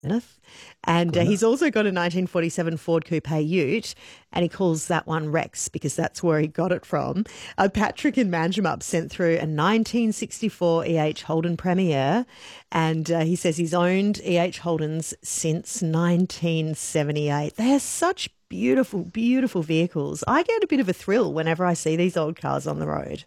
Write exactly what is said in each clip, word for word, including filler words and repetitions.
And uh, he's also got a nineteen forty-seven Ford Coupe Ute, and he calls that one Rex because that's where he got it from. Uh, Patrick in Manjimup sent through a nineteen sixty-four E H Holden Premier, and uh, he says he's owned E H Holdens since nineteen seventy-eight. They are such beautiful, beautiful vehicles. I get a bit of a thrill whenever I see these old cars on the road.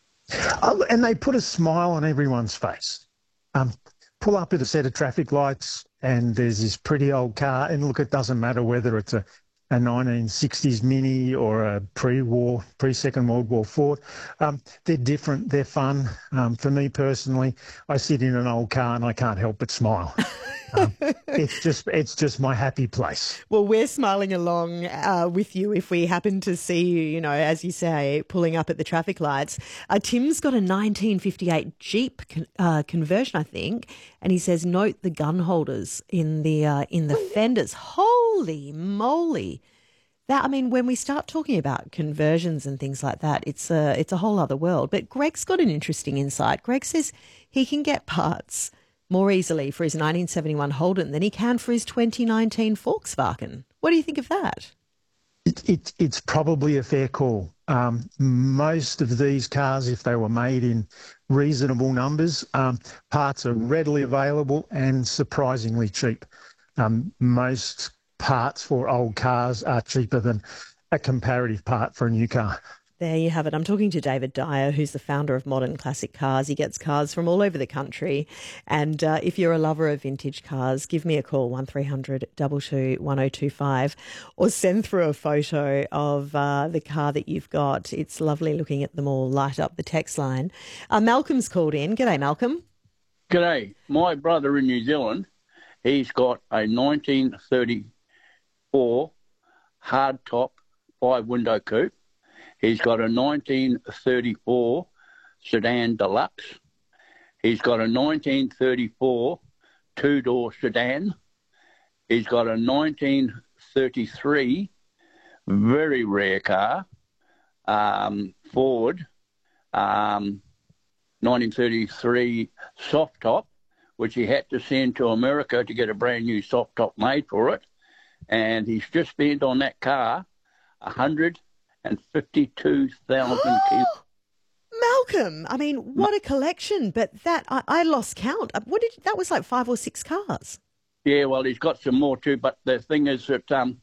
Oh, and they put a smile on everyone's face. Um, pull up at a set of traffic lights and there's this pretty old car, and look, it doesn't matter whether it's a, a nineteen sixties Mini or a pre-war, pre-Second World War Ford. Um, they're different, they're fun. Um, for me personally, I sit in an old car and I can't help but smile. Um, it's just it's just my happy place. Well, we're smiling along uh, with you if we happen to see you, you know, as you say, pulling up at the traffic lights. Uh, Tim's got a nineteen fifty-eight Jeep con- uh, conversion, I think, and he says, note the gun holders in the uh, in the fenders. Holy moly! That, I mean, when we start talking about conversions and things like that, it's a it's a whole other world. But Greg's got an interesting insight. Greg says he can get parts more easily for his nineteen seventy-one Holden than he can for his twenty nineteen Volkswagen. What do you think of that? It, it, it's probably a fair call. Um, most of these cars, if they were made in reasonable numbers, um, parts are readily available and surprisingly cheap. Um, most parts for old cars are cheaper than a comparative part for a new car. There you have it. I'm talking to David Dyer, who's the founder of Modern Classic Cars. He gets cars from all over the country. And uh, if you're a lover of vintage cars, give me a call, one three hundred two two one oh two five, or send through a photo of uh, the car that you've got. It's lovely looking at them all light up the text line. Uh, Malcolm's called in. G'day, Malcolm. G'day. My brother in New Zealand, he's got a nineteen thirty-four hardtop five-window coupe. He's got a nineteen thirty-four sedan deluxe. He's got a nineteen thirty-four two-door sedan. He's got a nineteen thirty-three very rare car, um, Ford, um, nineteen thirty-three soft top, which he had to send to America to get a brand new soft top made for it. And he's just spent on that car one hundred and fifty-two thousand kilos. Malcolm, I mean, what a collection! But that I, I lost count. What did that was like five or six cars. Yeah, well, he's got some more too. But the thing is that um,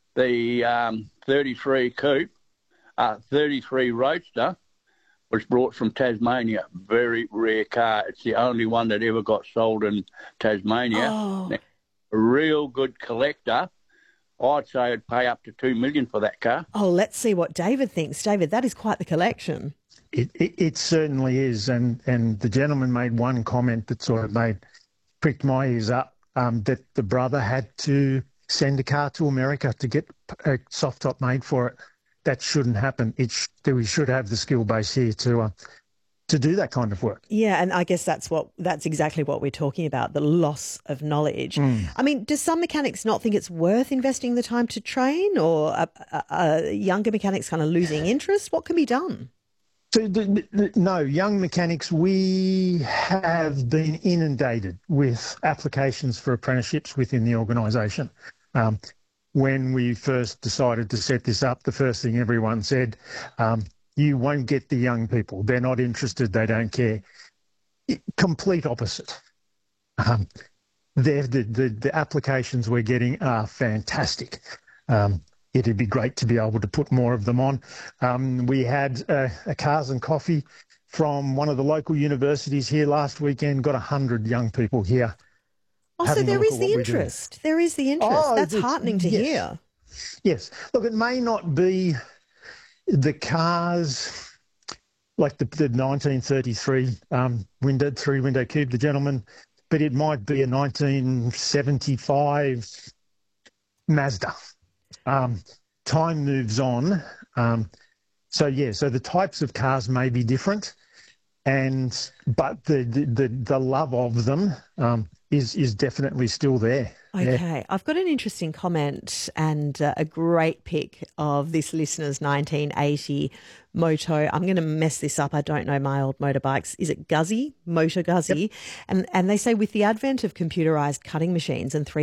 the um, thirty-three coupe, uh, thirty-three Roadster, was brought from Tasmania. Very rare car. It's the only one that ever got sold in Tasmania. Oh. Now, a real good collector. I'd say I'd pay up to two million dollars for that car. Oh, let's see what David thinks. David, that is quite the collection. It, it, it certainly is. And, and the gentleman made one comment that sort of made, pricked my ears up, um, that the brother had to send a car to America to get a soft top made for it. That shouldn't happen. It sh- we should have the skill base here to uh, to do that kind of work. Yeah, and I guess that's what that's exactly what we're talking about, the loss of knowledge. Mm. I mean, do some mechanics not think it's worth investing the time to train, or are, are younger mechanics kind of losing interest? What can be done? So, the, the, no, young mechanics, we have been inundated with applications for apprenticeships within the organisation. Um, when we first decided to set this up, the first thing everyone said, um, you won't get the young people. They're not interested. They don't care. It, complete opposite. Um, the, the, the applications we're getting are fantastic. Um, it'd be great to be able to put more of them on. Um, we had a, a Cars and Coffee from one of the local universities here last weekend, got one hundred young people here. Oh, so there is the interest. There is the interest. Oh, That's heartening to yes. hear. Yes. Look, it may not be the cars like the, the nineteen thirty-three um, window, three-window coupe, the gentleman, but it might be a nineteen seventy-five Mazda. Um, time moves on. Um, so, yeah, so the types of cars may be different, and but the the, the, the love of them um, is, is definitely still there. Okay, yeah. I've got an interesting comment and uh, a great pic of this listener's nineteen eighty Moto. I'm going to mess this up. I don't know my old motorbikes. Is it Guzzi? Moto Guzzi? Yep. And, and they say with the advent of computerised cutting machines and three